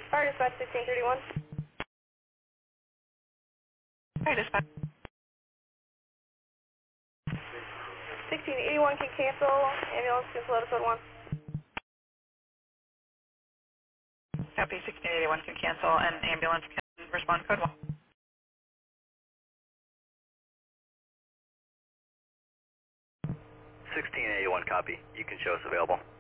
Fire dispatch 1631. Fire dispatch. 1681 can cancel. Ambulance can float to code 1. Copy 1681 can cancel and ambulance can respond code 1. 1681 copy. You can show us available.